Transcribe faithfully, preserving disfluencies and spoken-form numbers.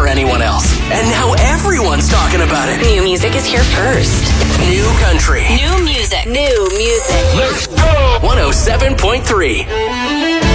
before anyone else. And now everyone's talking about it. New music is here first. New country. New music. New music. Let's go! one oh seven point three.